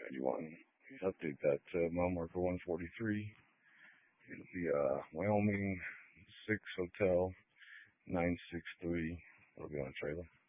91. Update that mile marker 143. It'll be Wyoming 6 Hotel 963. It'll be on a trailer.